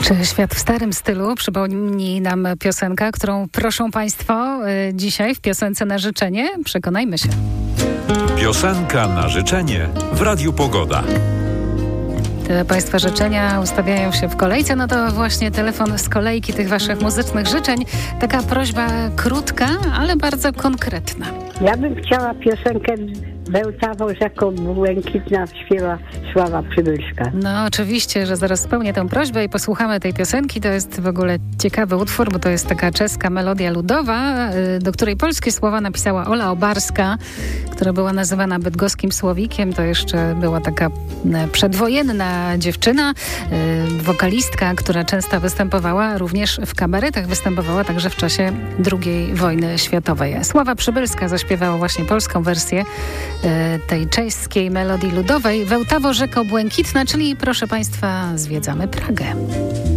Czy świat w starym stylu? Przypomni nam piosenka, którą proszą Państwo dzisiaj w piosence na życzenie. Przekonajmy się. Piosenka na życzenie w Radiu Pogoda. Te Państwa życzenia ustawiają się w kolejce, no to właśnie telefon z kolejki tych Waszych muzycznych życzeń. Taka prośba krótka, ale bardzo konkretna. Ja bym chciała piosenkę Bełtawo rzeką błękitna, śpiewa Sława Przybylska. No oczywiście, że zaraz spełnię tę prośbę i posłuchamy tej piosenki. To jest w ogóle ciekawy utwór, bo to jest taka czeska melodia ludowa, do której polskie słowa napisała Ola Obarska, która była nazywana bydgoskim słowikiem. To jeszcze była taka przedwojenna dziewczyna, wokalistka, która często występowała również w kabaretach, występowała także w czasie II wojny światowej. Sława Przybylska zaśpiewała właśnie polską wersję tej czeskiej melodii ludowej. Wełtawo rzeko błękitna, czyli proszę Państwa, zwiedzamy Pragę.